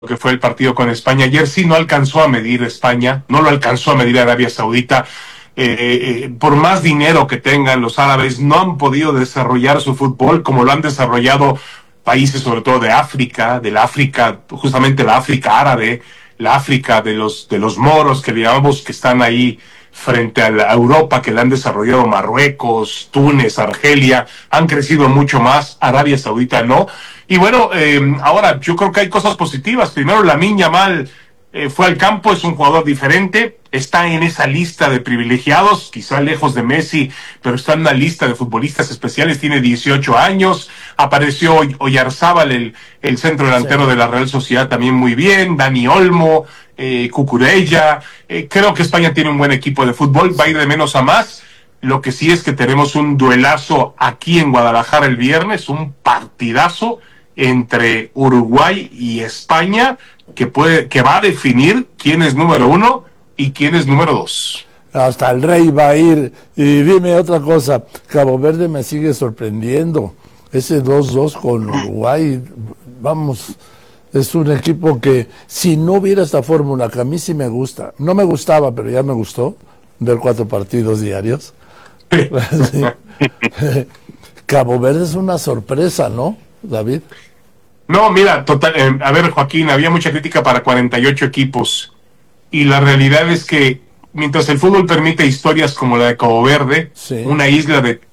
que fue el partido con España. Ayer sí no alcanzó a medir España, no lo alcanzó a medir Arabia Saudita. Por más dinero que tengan los árabes, no han podido desarrollar su fútbol como lo han desarrollado países, sobre todo de África, justamente la África árabe, la África de los moros, que le llamamos, que están ahí frente a Europa, que la han desarrollado Marruecos, Túnez, Argelia, han crecido mucho más. Arabia Saudita no. Y bueno, ahora yo creo que hay cosas positivas. Primero, Lamine Yamal fue al campo, es un jugador diferente, está en esa lista de privilegiados, quizá lejos de Messi, pero está en una lista de futbolistas especiales, tiene 18 años, apareció Oyarzábal, el centro delantero de la Real Sociedad, también muy bien, Dani Olmo, Cucurella. Creo que España tiene un buen equipo de fútbol, va a ir de menos a más. Lo que sí es que tenemos un duelazo aquí en Guadalajara el viernes, un partidazo entre Uruguay y España que va a definir quién es número 1 y quién es número 2. Hasta el Rey va a ir. Y dime otra cosa, Cabo Verde me sigue sorprendiendo. Ese 2-2 con Uruguay, vamos, es un equipo que si no hubiera esta fórmula, que a mí sí me gusta, no me gustaba, pero ya me gustó, ver 4 partidos diarios. Sí. Cabo Verde es una sorpresa, ¿no, David? No, mira, total, a ver, Joaquín, había mucha crítica para 48 equipos y la realidad es que mientras el fútbol permite historias como la de Cabo Verde, sí, una isla de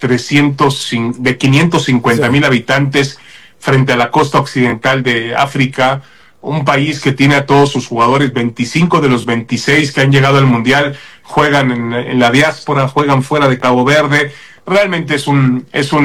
550,000 habitantes frente a la costa occidental de África, un país que tiene a todos sus jugadores, 25 de los 26 que han llegado al Mundial juegan en la diáspora, juegan fuera de Cabo Verde. Realmente es un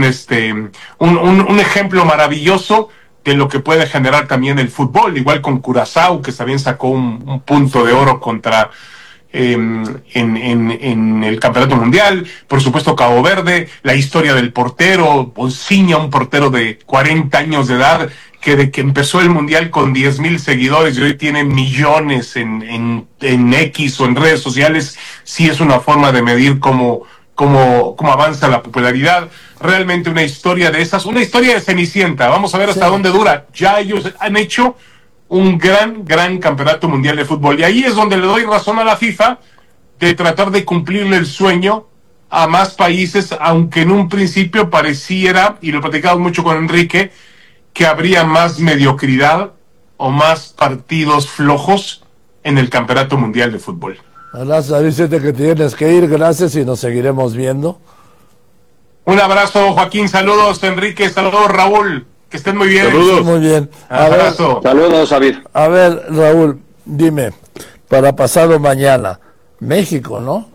ejemplo maravilloso de lo que puede generar también el fútbol, igual con Curazao, que también sacó un punto de oro contra en el campeonato mundial. Por supuesto, Cabo Verde, la historia del portero Bonsiña, un portero de 40 años de edad, que de que empezó el mundial con 10,000 seguidores y hoy tiene millones en X o en redes sociales. Sí es una forma de medir cómo avanza la popularidad. Realmente una historia de esas, una historia de Cenicienta. Vamos a ver hasta dónde dura. Ya ellos han hecho un gran campeonato mundial de fútbol. Y ahí es donde le doy razón a la FIFA de tratar de cumplirle el sueño a más países, aunque en un principio pareciera, y lo platicamos mucho con Enrique, que habría más mediocridad o más partidos flojos en el campeonato mundial de fútbol. Gracias, Vicente, que tienes que ir. Gracias y nos seguiremos viendo. Un abrazo, Joaquín. Saludos, Enrique. Saludos, Raúl. Que estén muy bien. Saludos. Muy bien. Abrazo. Saludos, David. A ver, Raúl, dime, para pasado mañana, México, ¿no?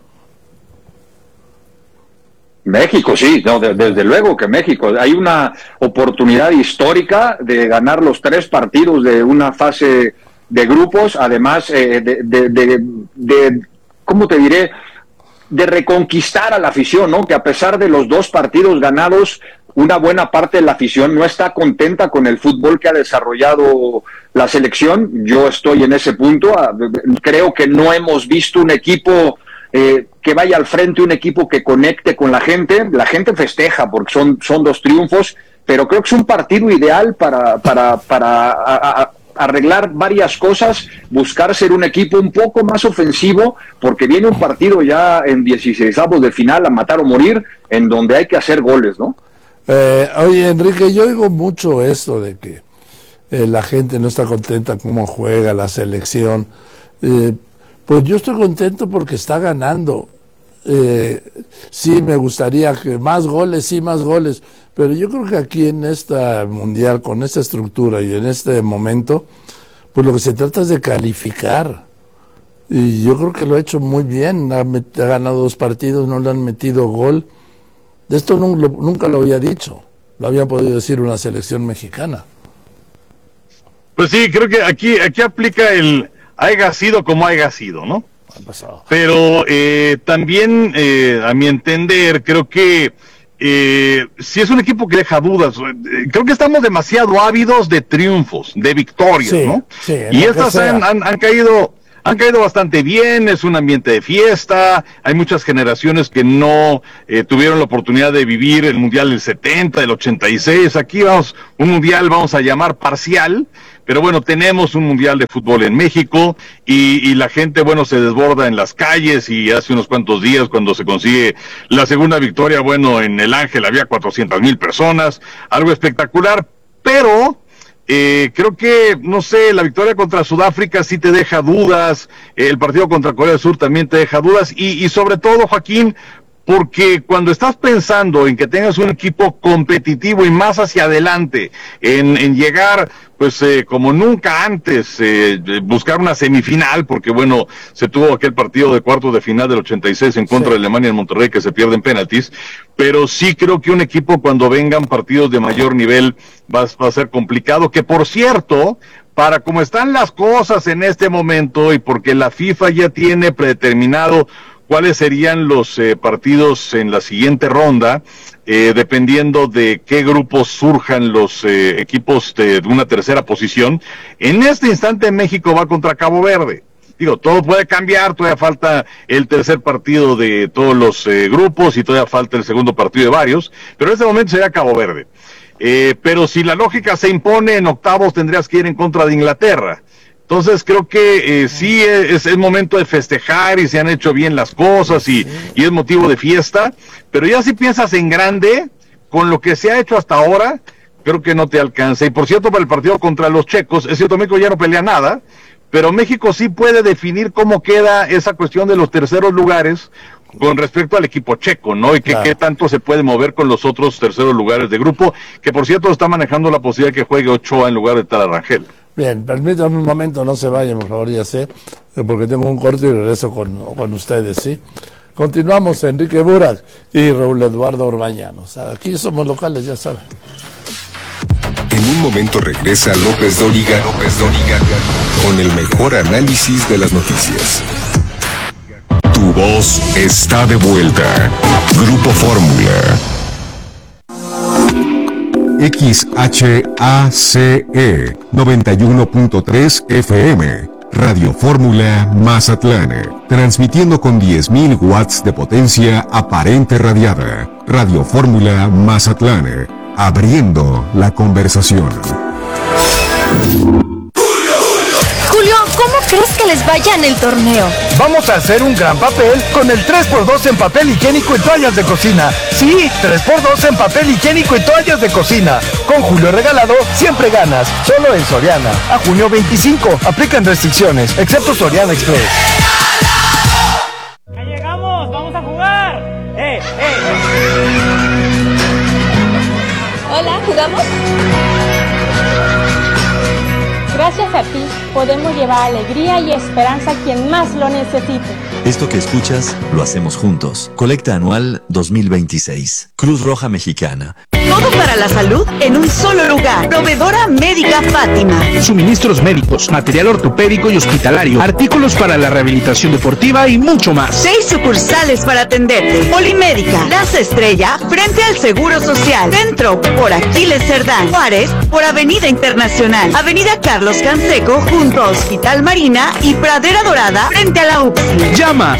México, sí, no, desde luego que México. Hay una oportunidad histórica de ganar los 3 partidos de una fase de grupos, además ¿cómo te diré?, de reconquistar a la afición, ¿no? Que a pesar de los 2 partidos ganados, una buena parte de la afición no está contenta con el fútbol que ha desarrollado la selección. Yo estoy en ese punto. Creo que no hemos visto un equipo que vaya al frente, un equipo que conecte con la gente. La gente festeja porque son 2 triunfos, pero creo que es un partido ideal para arreglar varias cosas, buscar ser un equipo un poco más ofensivo, porque viene un partido ya en 16avos de final, a matar o morir, en donde hay que hacer goles, ¿no? Oye, Enrique, yo oigo mucho esto de que la gente no está contenta cómo juega la selección. Pues yo estoy contento porque está ganando. Sí, me gustaría que más goles, pero yo creo que aquí en esta mundial, con esta estructura y en este momento, pues lo que se trata es de calificar, y yo creo que lo ha hecho muy bien. Ha ganado 2 partidos, no le han metido gol. De esto nunca lo había dicho, lo había podido decir una selección mexicana. Pues sí, creo que aquí aplica el haya sido como haya sido, ¿no? Pero también, a mi entender, creo que si es un equipo que deja dudas. Creo que estamos demasiado ávidos de triunfos, de victorias, sí, ¿no? Sí, y estas han caído bastante bien. Es un ambiente de fiesta. Hay muchas generaciones que no tuvieron la oportunidad de vivir el Mundial del 70, del 86. Aquí un Mundial vamos a llamar parcial, pero bueno, tenemos un mundial de fútbol en México y la gente, bueno, se desborda en las calles, y hace unos cuantos días cuando se consigue la segunda victoria, bueno, en el Ángel había 400,000 personas, algo espectacular, pero creo que, no sé, la victoria contra Sudáfrica sí te deja dudas, el partido contra Corea del Sur también te deja dudas, y sobre todo, Joaquín, porque cuando estás pensando en que tengas un equipo competitivo y más hacia adelante, en llegar, pues como nunca antes, buscar una semifinal, porque bueno, se tuvo aquel partido de cuartos de final del 86 en contra de Alemania en Monterrey, que se pierde en penaltis, pero sí creo que un equipo, cuando vengan partidos de mayor nivel, va a ser complicado, que por cierto, para cómo están las cosas en este momento, y porque la FIFA ya tiene predeterminado cuáles serían los partidos en la siguiente ronda, dependiendo de qué grupos surjan los equipos de una tercera posición. En este instante México va contra Cabo Verde. Digo, todo puede cambiar, todavía falta el tercer partido de todos los grupos y todavía falta el segundo partido de varios, pero en este momento sería Cabo Verde. Pero si la lógica se impone, en octavos tendrías que ir en contra de Inglaterra. Entonces creo que sí es momento de festejar, y se han hecho bien las cosas, y es motivo de fiesta, pero ya si piensas en grande, con lo que se ha hecho hasta ahora, creo que no te alcanza. Y por cierto, para el partido contra los checos, es cierto, México ya no pelea nada, pero México sí puede definir cómo queda esa cuestión de los terceros lugares con respecto al equipo checo, ¿no? Y qué tanto se puede mover con los otros terceros lugares de grupo, que por cierto está manejando la posibilidad de que juegue Ochoa en lugar de Tal Rangel. Bien, permítanme un momento, no se vayan, por favor, ya sé, porque tengo un corte y regreso con ustedes, ¿sí? Continuamos, Enrique Burak y Raúl Eduardo Orbañanos. Aquí somos locales, ya saben. En un momento regresa López Dóriga, con el mejor análisis de las noticias. Tu voz está de vuelta. Grupo Fórmula. XHACE 91.3 FM, Radio Fórmula Mazatlán, transmitiendo con 10.000 watts de potencia aparente radiada. Radio Fórmula Mazatlán, abriendo la conversación. Julio, ¿cómo crees que les vaya en el torneo? Vamos a hacer un gran papel con el 3x2 en papel higiénico y toallas de cocina. Sí, 3x2 en papel higiénico y toallas de cocina. Con Julio regalado, siempre ganas. Solo en Soriana. A junio 25. Aplican restricciones, excepto Soriana Express. ¡Ya llegamos! ¡Vamos a jugar! Hola, ¿jugamos? Gracias a ti, podemos llevar alegría y esperanza a quien más lo necesite. Esto que escuchas, lo hacemos juntos. Colecta anual 2026. Cruz Roja Mexicana. Todo para la salud en un solo lugar. Proveedora Médica Fátima. Suministros médicos, material ortopédico y hospitalario, artículos para la rehabilitación deportiva y mucho más. 6 sucursales para atenderte. Polimédica, Plaza Estrella, frente al Seguro Social. Centro, por Aquiles Cerdán. Juárez, por Avenida Internacional. Avenida Carlos Canseco, junto a Hospital Marina y Pradera Dorada, frente a la UPSI. Llama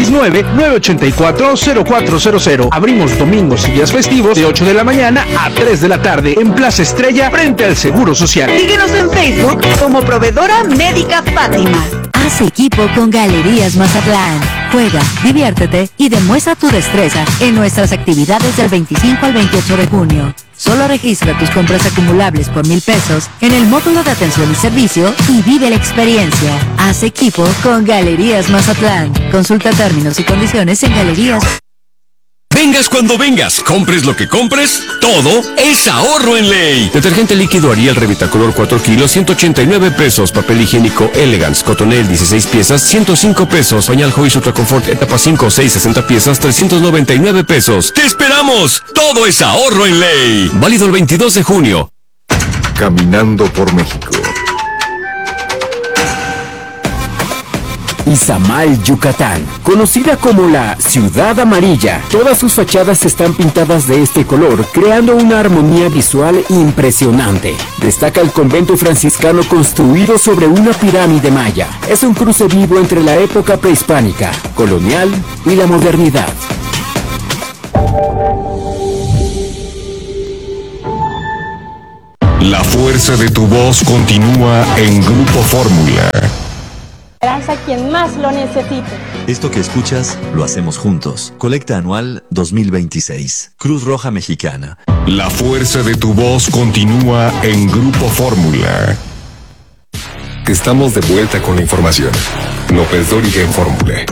669-984-0400. Abrimos domingos y días festivos de 8 de la mañana a 3 de la tarde en Plaza Estrella, frente al Seguro Social. Síguenos en Facebook como Proveedora Médica Fátima. Haz equipo con Galerías Mazatlán. Juega, diviértete y demuestra tu destreza en nuestras actividades del 25 al 28 de junio. Solo registra tus compras acumulables por 1,000 pesos en el módulo de atención y servicio y vive la experiencia. Haz equipo con Galerías Mazatlán. Consulta términos y condiciones en Galerías. Vengas cuando vengas, compres lo que compres, todo es ahorro en ley. Detergente líquido Ariel Revitacolor 4 kilos, 189 pesos. Papel higiénico Elegance Cotonel 16 piezas, 105 pesos. Pañal Joyce Ultra Confort etapa 5, 6, 60 piezas, 399 pesos. ¡Te esperamos! Todo es ahorro en ley. Válido el 22 de junio. Caminando por México. Izamal, Yucatán, conocida como la Ciudad Amarilla. Todas sus fachadas están pintadas de este color, creando una armonía visual impresionante. Destaca el convento franciscano construido sobre una pirámide maya. Es un cruce vivo entre la época prehispánica, colonial y la modernidad. La fuerza de tu voz continúa en Grupo Fórmula. Esperanza quien más lo necesite. Esto que escuchas, lo hacemos juntos. Colecta anual 2026. Cruz Roja Mexicana. La fuerza de tu voz continúa en Grupo Fórmula. Estamos de vuelta con la información. López Dóriga en Fórmula.